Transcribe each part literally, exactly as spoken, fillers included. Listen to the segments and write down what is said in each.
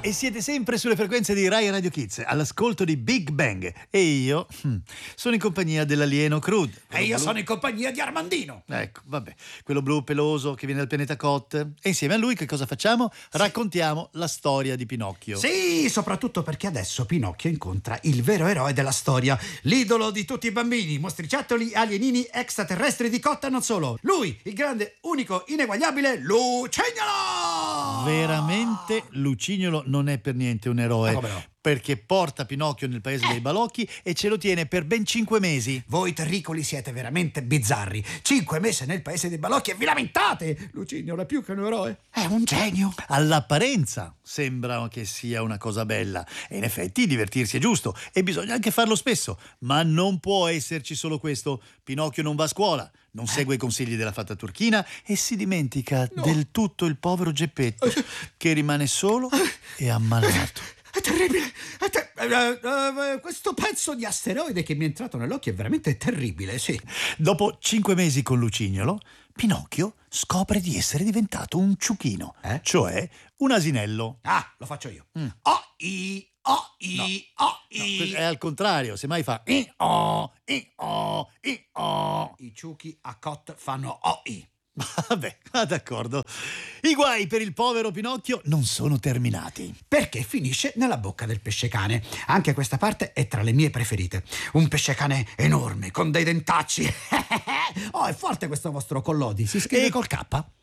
E siete sempre sulle frequenze di Rai Radio Kids, all'ascolto di Big Bang. E io hm, sono in compagnia dell'alieno Crude. E io blu. sono in compagnia di Armandino. Ecco, vabbè, quello blu peloso che viene dal pianeta Cot. E insieme a lui che cosa facciamo? Sì. Raccontiamo la storia di Pinocchio. Sì, soprattutto perché adesso Pinocchio incontra il vero eroe della storia, l'idolo di tutti i bambini, mostriciattoli, alienini, extraterrestri di Cot e non solo. Lui, il grande, unico, ineguagliabile Lucignolo! Veramente Lucignolo non è per niente un eroe. Ma come no? Perché porta Pinocchio nel paese dei balocchi e ce lo tiene per ben cinque mesi. Voi terricoli siete veramente bizzarri. Cinque mesi nel paese dei balocchi e vi lamentate! Lucignolo è più che un eroe, è un genio. All'apparenza sembra che sia una cosa bella e in effetti divertirsi è giusto e bisogna anche farlo spesso, ma non può esserci solo questo. Pinocchio non va a scuola, non eh? segue i consigli della fata turchina e si dimentica no. del tutto il povero Geppetto che rimane solo e ammalato. È terribile! È ter- uh, uh, questo pezzo di asteroide che mi è entrato nell'occhio è veramente terribile, sì. Dopo cinque mesi con Lucignolo, Pinocchio scopre di essere diventato un ciuchino, eh? cioè un asinello. Ah, lo faccio io. Mm. Oh, i, oh, i, no. oh, i. No, è al contrario, semmai fa i, oh, i, oh, i, oh. I ciuchi a Cot fanno oh, i. Vabbè, ah, d'accordo. I guai per il povero Pinocchio non sono terminati. Perché finisce nella bocca del pescecane. Anche questa parte è tra le mie preferite. Un pescecane enorme, con dei dentacci. Oh, è forte questo vostro Collodi. Si scrive e... col K.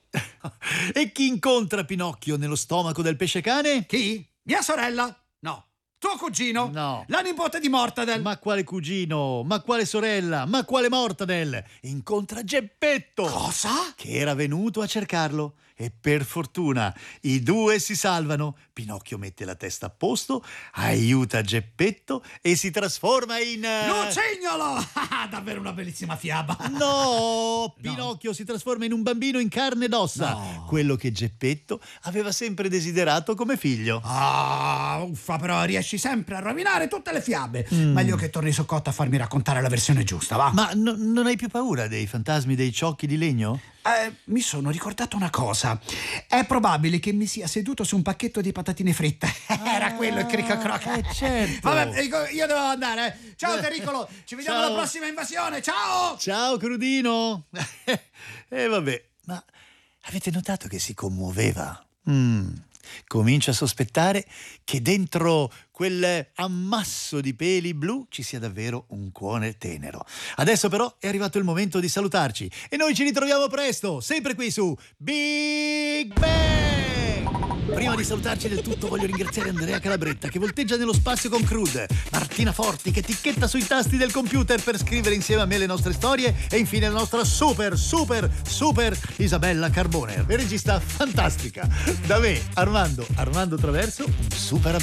E chi incontra Pinocchio nello stomaco del pescecane? Chi? Mia sorella? No. Tuo cugino? No. La nipote di Mortadel? Ma quale cugino? Ma quale sorella? Ma quale Mortadel? Incontra Geppetto! Cosa? Che era venuto a cercarlo. E per fortuna i due si salvano. Pinocchio mette la testa a posto, aiuta Geppetto e si trasforma in... Lucignolo! Davvero una bellissima fiaba. No! Pinocchio no. si trasforma in un bambino in carne ed ossa. No. Quello che Geppetto aveva sempre desiderato come figlio. Ah, uffa, però riesci sempre a rovinare tutte le fiabe. Mm. Meglio che torni su Cot a farmi raccontare la versione giusta, va? Ma no, non hai più paura dei fantasmi dei ciocchi di legno? Eh, mi sono ricordato una cosa. È probabile che mi sia seduto su un pacchetto di patatine fritte. Ah, era quello il cric croc. Eh, certo. Vabbè, io devo andare. Eh. Ciao Terricolo, ci vediamo Ciao. alla prossima invasione. Ciao! Ciao Crudino. E eh, vabbè, ma avete notato che si commuoveva? Mm. Comincia a sospettare che dentro quel ammasso di peli blu ci sia davvero un cuore tenero. Adesso però è arrivato il momento di salutarci e noi ci ritroviamo presto, sempre qui su Big Bang! Prima di salutarci del tutto voglio ringraziare Andrea Calabretta che volteggia nello spazio con Crude, Martina Forti che ticchetta sui tasti del computer per scrivere insieme a me le nostre storie e infine la nostra super super super Isabella Carbone, regista fantastica. Da me, Armando, Armando Traverso, un super abbraccio.